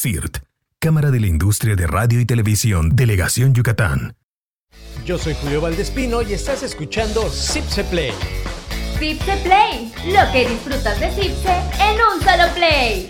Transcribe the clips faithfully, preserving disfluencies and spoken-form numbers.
C I R T, Cámara de la Industria de Radio y Televisión, Delegación Yucatán. Yo soy Julio Valdespino y estás escuchando Zipse Play. Zipse Play, lo que disfrutas de Zipse en un solo play.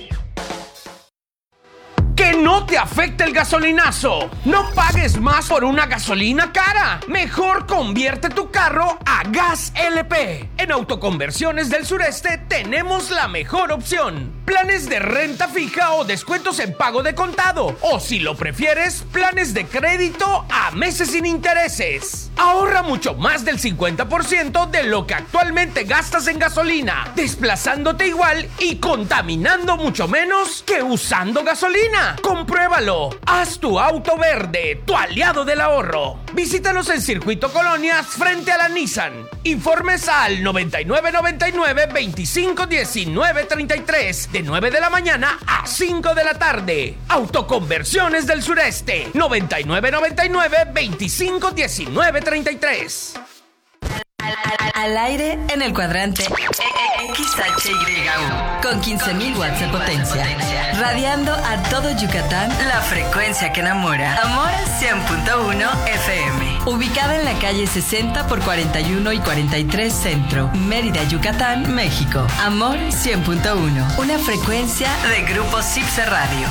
¡Que no te afecte el gasolinazo! ¡No pagues más por una gasolina cara! Mejor convierte tu carro a Gas L P. En Autoconversiones del Sureste tenemos la mejor opción. Planes de renta fija o descuentos en pago de contado. O si lo prefieres, planes de crédito a meses sin intereses. Ahorra mucho más del cincuenta por ciento de lo que actualmente gastas en gasolina, desplazándote igual y contaminando mucho menos que usando gasolina. ¡Compruébalo! Haz tu auto verde, tu aliado del ahorro. Visítanos en Circuito Colonias frente a la Nissan. Informes al noventa y nueve noventa y nueve veinticinco diecinueve treinta y tres de nueve de la mañana a cinco de la tarde. Autoconversiones del Sureste. noventa y nueve noventa y nueve veinticinco diecinueve treinta y tres. Al, al, al aire en el cuadrante X H Y U con quince mil watts de potencia, radiando a todo Yucatán la frecuencia que enamora. Amor cien punto uno F M, ubicada en la calle sesenta por cuarenta y uno y cuarenta y tres Centro, Mérida, Yucatán, México. Amor cien punto uno, una frecuencia de Grupo Zipse Radio.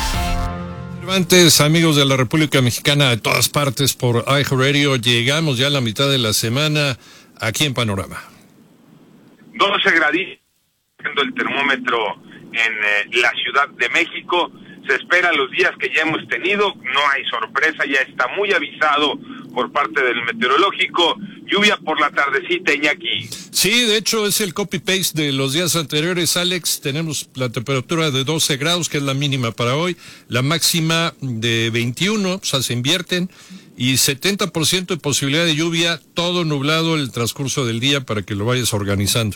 Antes, amigos de la República Mexicana de todas partes por iHeartRadio, llegamos ya a la mitad de la semana aquí en Panorama. doce graditos, el termómetro en eh, la Ciudad de México. Se espera los días que ya hemos tenido, no hay sorpresa, ya está muy avisado por parte del meteorológico. Lluvia por la tardecita, Iñaki. Sí, de hecho es el copy-paste de los días anteriores, Alex. Tenemos la temperatura de doce grados, que es la mínima para hoy, la máxima de veintiuno, o sea, se invierten, y setenta por ciento de posibilidad de lluvia, todo nublado el transcurso del día para que lo vayas organizando.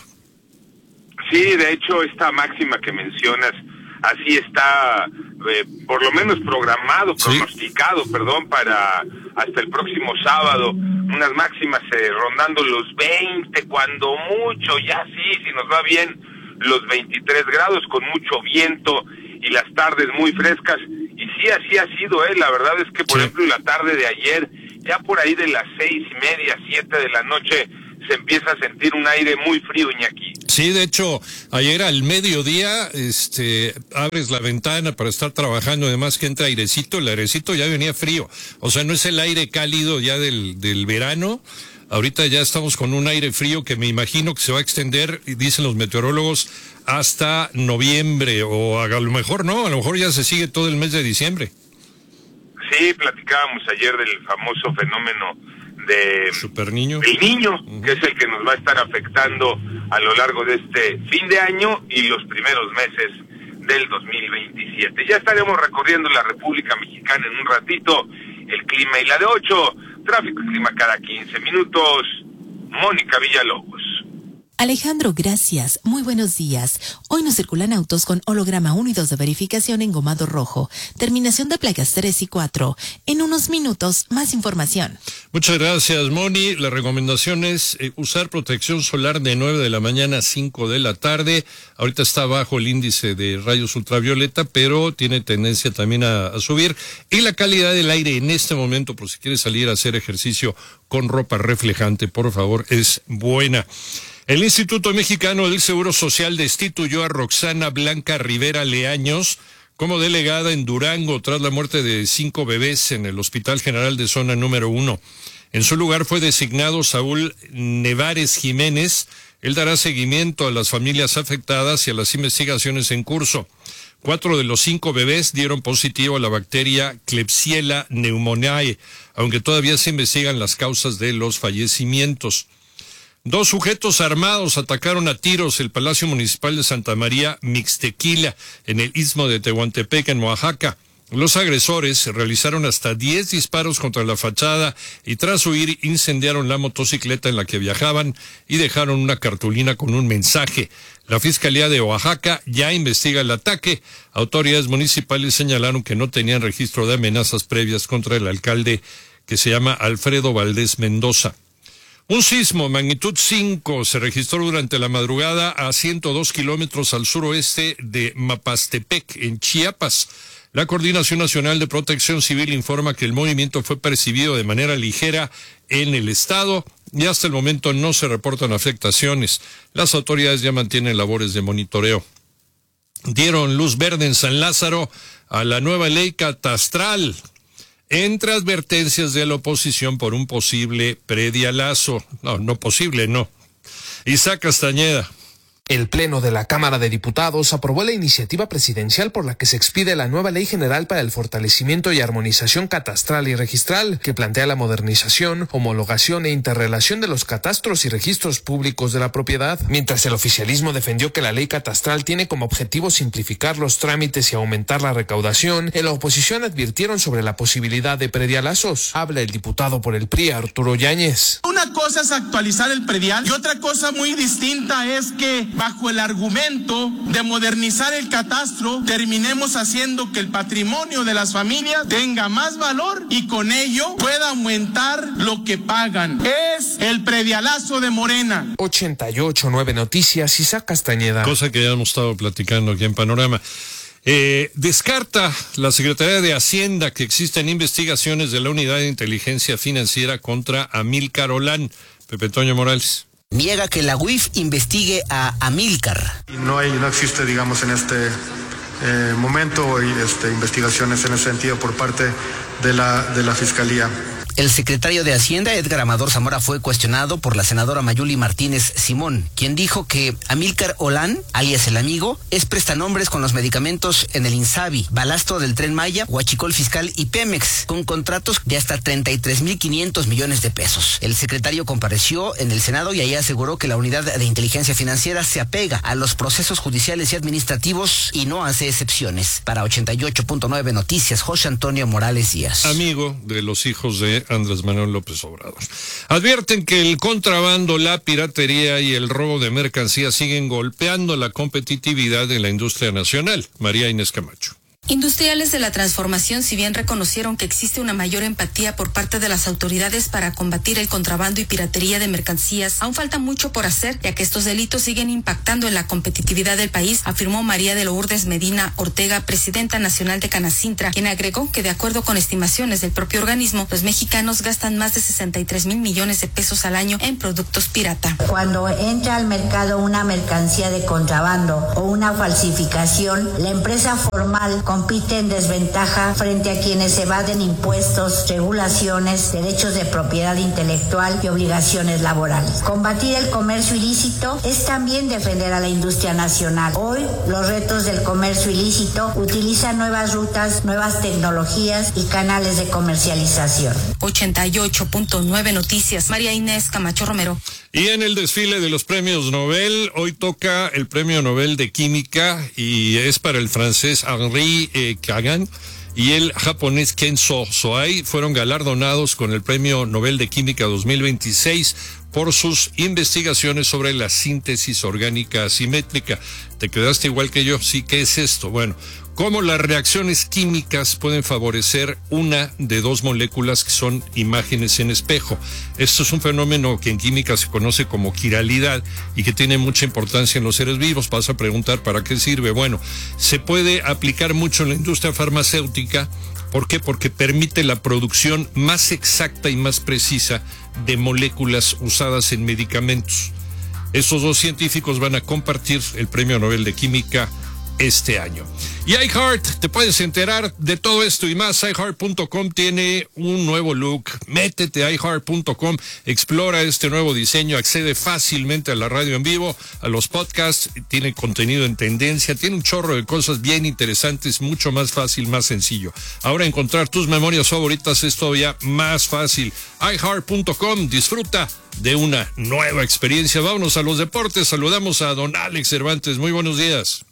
Sí, de hecho, esta máxima que mencionas, así está, eh, por lo menos programado, sí. pronosticado, perdón, para hasta el próximo sábado, unas máximas eh, rondando los veinte, cuando mucho, ya sí, si nos va bien, los veintitrés grados, con mucho viento y las tardes muy frescas, y sí, así ha sido, eh, la verdad es que, por sí. ejemplo, la tarde de ayer, ya por ahí de las seis y media, siete de la noche, se empieza a sentir un aire muy frío, Iñaki. Sí, de hecho, ayer al mediodía, este, abres la ventana para estar trabajando, además que entra airecito, el airecito ya venía frío, o sea, no es el aire cálido ya del, del verano, ahorita ya estamos con un aire frío que me imagino que se va a extender, dicen los meteorólogos, hasta noviembre, o a lo mejor no, a lo mejor ya se sigue todo el mes de diciembre. Sí, platicábamos ayer del famoso fenómeno de Super Niño, el niño, uh-huh. que es el que nos va a estar afectando a lo largo de este fin de año y los primeros meses del dos mil veintisiete. Ya estaremos recorriendo la República Mexicana en un ratito, el clima y la de ocho, tráfico y clima cada quince minutos. Mónica Villalobos. Alejandro, gracias. Muy buenos días. Hoy nos circulan autos con holograma uno y dos de verificación en gomado rojo. Terminación de placas tres y cuatro. En unos minutos, más información. Muchas gracias, Moni. La recomendación es eh, usar protección solar de nueve de la mañana a cinco de la tarde. Ahorita está bajo el índice de rayos ultravioleta, pero tiene tendencia también a, a subir. Y la calidad del aire en este momento, por si quieres salir a hacer ejercicio con ropa reflejante, por favor, es buena. El Instituto Mexicano del Seguro Social destituyó a Roxana Blanca Rivera Leaños como delegada en Durango tras la muerte de cinco bebés en el Hospital General de Zona número uno. En su lugar fue designado Saúl Nevares Jiménez. Él dará seguimiento a las familias afectadas y a las investigaciones en curso. Cuatro de los cinco bebés dieron positivo a la bacteria Klebsiella pneumoniae, aunque todavía se investigan las causas de los fallecimientos. Dos sujetos armados atacaron a tiros el Palacio Municipal de Santa María Mixtequila, en el Istmo de Tehuantepec, en Oaxaca. Los agresores realizaron hasta diez disparos contra la fachada y tras huir incendiaron la motocicleta en la que viajaban y dejaron una cartulina con un mensaje. La Fiscalía de Oaxaca ya investiga el ataque. Autoridades municipales señalaron que no tenían registro de amenazas previas contra el alcalde, que se llama Alfredo Valdés Mendoza. Un sismo magnitud cinco se registró durante la madrugada a ciento dos kilómetros al suroeste de Mapastepec, en Chiapas. La Coordinación Nacional de Protección Civil informa que el movimiento fue percibido de manera ligera en el estado y hasta el momento no se reportan afectaciones. Las autoridades ya mantienen labores de monitoreo. Dieron luz verde en San Lázaro a la nueva ley catastral, entre advertencias de la oposición por un posible predialazo. No, no posible, no. Isaac Castañeda. El Pleno de la Cámara de Diputados aprobó la iniciativa presidencial por la que se expide la nueva Ley General para el Fortalecimiento y Armonización Catastral y Registral, que plantea la modernización, homologación e interrelación de los catastros y registros públicos de la propiedad. Mientras el oficialismo defendió que la ley catastral tiene como objetivo simplificar los trámites y aumentar la recaudación, en la oposición advirtieron sobre la posibilidad de predialazos. Habla el diputado por el P R I, Arturo Yáñez. Una cosa es actualizar el predial y otra cosa muy distinta es que bajo el argumento de modernizar el catastro, terminemos haciendo que el patrimonio de las familias tenga más valor y con ello pueda aumentar lo que pagan. Es el predialazo de Morena. ochenta y ocho punto nueve Noticias, Isaac Castañeda. Cosa que ya hemos estado platicando aquí en Panorama. Eh, descarta la Secretaría de Hacienda que existen investigaciones de la Unidad de Inteligencia Financiera contra Amílcar Olán. Pepe Toño Morales. Niega que la U I F investigue a Amílcar. No hay, no existe, digamos, en este eh, momento y, este, investigaciones en ese sentido por parte de la, de la Fiscalía. El secretario de Hacienda, Edgar Amador Zamora, fue cuestionado por la senadora Mayuli Martínez Simón, quien dijo que Amílcar Olán, alias el amigo, es prestanombres con los medicamentos en el INSABI, Balastro del Tren Maya, Huachicol Fiscal y Pemex, con contratos de hasta treinta y tres mil quinientos millones de pesos. El secretario compareció en el Senado y ahí aseguró que la Unidad de Inteligencia Financiera se apega a los procesos judiciales y administrativos y no hace excepciones. Para ochenta y ocho punto nueve Noticias, José Antonio Morales Díaz. Amigo de los hijos de Andrés Manuel López Obrador. Advierten que el contrabando, la piratería y el robo de mercancías siguen golpeando la competitividad de la industria nacional. María Inés Camacho. Industriales de la transformación, si bien reconocieron que existe una mayor empatía por parte de las autoridades para combatir el contrabando y piratería de mercancías, aún falta mucho por hacer, ya que estos delitos siguen impactando en la competitividad del país, afirmó María de Lourdes Medina Ortega, presidenta nacional de Canacintra, quien agregó que de acuerdo con estimaciones del propio organismo, los mexicanos gastan más de sesenta y tres mil millones de pesos al año en productos pirata. Cuando entra al mercado una mercancía de contrabando o una falsificación, la empresa formal compite en desventaja frente a quienes evaden impuestos, regulaciones, derechos de propiedad intelectual y obligaciones laborales. Combatir el comercio ilícito es también defender a la industria nacional. Hoy, los retos del comercio ilícito utilizan nuevas rutas, nuevas tecnologías y canales de comercialización. ochenta y ocho punto nueve Noticias, María Inés Camacho Romero. Y en el desfile de los premios Nobel, hoy toca el premio Nobel de Química y es para el francés Henri eh, Kagan y el japonés Kenzo Soai. Fueron galardonados con el premio Nobel de Química dos mil veintiséis por sus investigaciones sobre la síntesis orgánica asimétrica. ¿Te quedaste igual que yo? Sí, ¿qué es esto? Bueno, cómo las reacciones químicas pueden favorecer una de dos moléculas que son imágenes en espejo. Esto es un fenómeno que en química se conoce como quiralidad y que tiene mucha importancia en los seres vivos. Vas a preguntar, ¿para qué sirve? Bueno, se puede aplicar mucho en la industria farmacéutica. ¿Por qué? Porque permite la producción más exacta y más precisa de moléculas usadas en medicamentos. Estos dos científicos van a compartir el Premio Nobel de Química este año. Y iHeart, te puedes enterar de todo esto y más. iHeart punto com tiene un nuevo look. Métete a iHeart punto com, explora este nuevo diseño, accede fácilmente a la radio en vivo, a los podcasts, tiene contenido en tendencia, tiene un chorro de cosas bien interesantes, mucho más fácil, más sencillo. Ahora encontrar tus memorias favoritas es todavía más fácil. iHeart punto com, disfruta de una nueva experiencia. Vámonos a los deportes, saludamos a don Alex Cervantes. Muy buenos días.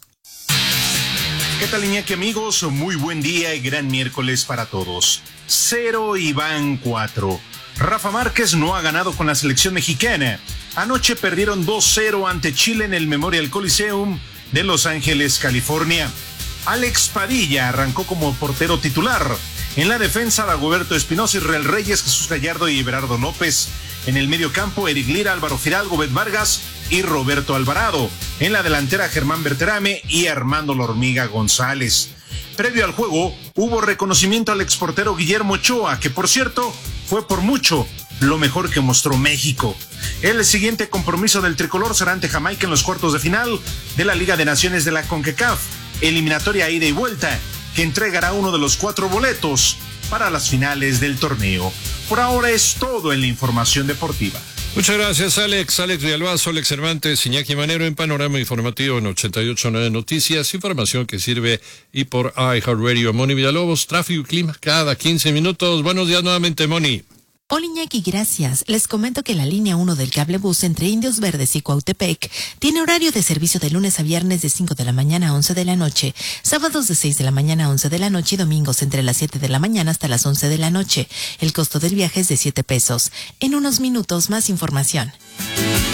¿Qué tal, Iñaki, amigos? Muy buen día y gran miércoles para todos. Cero y van cuatro. Rafa Márquez no ha ganado con la selección mexicana. Anoche perdieron dos cero ante Chile en el Memorial Coliseum de Los Ángeles, California. Alex Padilla arrancó como portero titular. En la defensa, Dagoberto Espinosa, Israel Reyes, Jesús Gallardo y Everardo López. En el medio campo, Eric Lira, Álvaro Fidalgo, Bet Vargas y Roberto Alvarado. En la delantera, Germán Berterame y Armando La Hormiga González. Previo al juego, hubo reconocimiento al exportero Guillermo Ochoa, que por cierto, fue por mucho lo mejor que mostró México. El siguiente compromiso del tricolor será ante Jamaica en los cuartos de final de la Liga de Naciones de la CONCACAF, eliminatoria ida y vuelta, que entregará uno de los cuatro boletos para las finales del torneo. Por ahora es todo en la información deportiva. Muchas gracias, Alex. Alex Villalbazo, Alex Cervantes, Iñaki Manero en Panorama Informativo en ochenta y ocho punto nueve Noticias. Información que sirve y por iHeartRadio. Moni Villalobos, tráfico y clima cada quince minutos. Buenos días nuevamente, Moni. Hola Iñaki, gracias. Les comento que la línea uno del cablebús entre Indios Verdes y Cuautepec tiene horario de servicio de lunes a viernes de cinco de la mañana a once de la noche, sábados de seis de la mañana a once de la noche y domingos entre las siete de la mañana hasta las once de la noche. El costo del viaje es de siete pesos. En unos minutos más información.